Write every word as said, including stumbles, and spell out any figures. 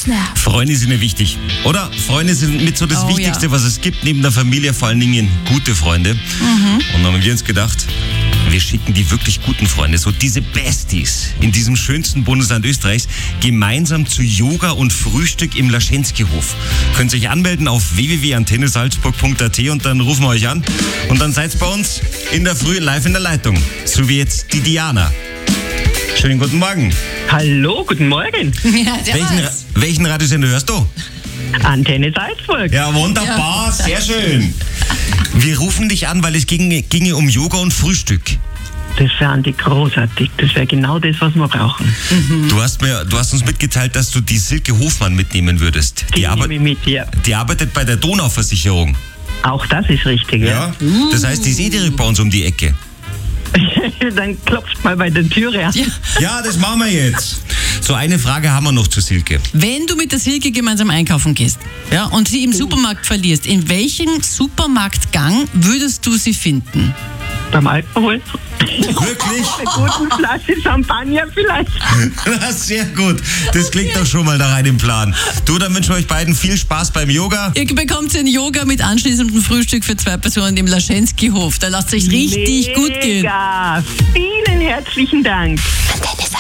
Snap. Freunde sind ja wichtig, oder? Freunde sind mit so das Oh, Wichtigste, ja. was es gibt, neben der Familie, vor allen Dingen gute Freunde. Mhm. Und dann haben wir uns gedacht, wir schicken die wirklich guten Freunde, so diese Besties in diesem schönsten Bundesland Österreichs, gemeinsam zu Yoga und Frühstück im Laschenski-Hof. Könnt ihr euch anmelden auf w w w punkt antenne salzburg punkt a t und dann rufen wir euch an. Und dann seid ihr bei uns in der Früh live in der Leitung. So wie jetzt die Diana. Schönen guten Morgen. Hallo, guten Morgen. Ja, der Welchen, war's. welchen Radiosender hörst du? Antenne Salzburg. Ja, wunderbar, sehr schön. Wir rufen dich an, weil es ginge, ginge um Yoga und Frühstück. Das fand ich großartig. Das wäre genau das, was wir brauchen. Du hast mir, du hast uns mitgeteilt, dass du die Silke Hofmann mitnehmen würdest. Die Die, arbe nehme ich mit dir. die arbeitet bei der Donauversicherung. Auch das ist richtig, ja. Ja? Das heißt, die ist eh direkt bei uns um die Ecke. Dann klopft mal bei der Türe an. Ja. Ja, das machen wir jetzt. So, eine Frage haben wir noch zu Silke. Wenn du mit der Silke gemeinsam einkaufen gehst, ja, und sie im Supermarkt verlierst, in welchem Supermarktgang würdest du sie finden? Beim Alkohol. Wirklich? Eine gute Flasche Champagner vielleicht. Na, sehr gut. Das klingt doch schon mal nach einem Plan. Du, dann wünschen wir euch beiden viel Spaß beim Yoga. Ihr bekommt ein Yoga mit anschließendem Frühstück für zwei Personen im Laschenski-Hof. Da lasst euch richtig gut gehen. Mega. Vielen herzlichen Dank. Antenne